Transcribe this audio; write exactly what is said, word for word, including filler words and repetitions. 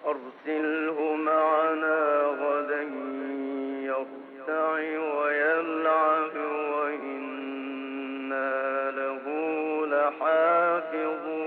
أرسله معنا غدا يرتع ويلعب وإنا له لحافظون